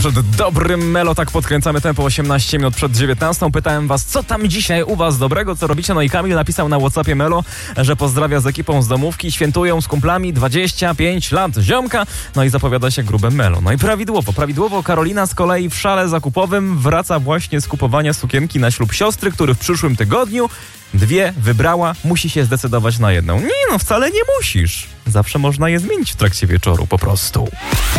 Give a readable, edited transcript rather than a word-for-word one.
Przed dobrym Melo tak podkręcamy tempo 18 minut przed 19. Pytałem was, co tam dzisiaj u was dobrego, co robicie? No i Kamil napisał na WhatsAppie Melo, że pozdrawia z ekipą z domówki, świętują z kumplami 25 lat ziomka, no i zapowiada się grube Melo. No i prawidłowo Karolina z kolei w szale zakupowym wraca właśnie z kupowania sukienki na ślub siostry, który w przyszłym tygodniu 2 wybrała, musi się zdecydować na jedną. Nie no, wcale nie musisz. Zawsze można je zmienić w trakcie wieczoru po prostu.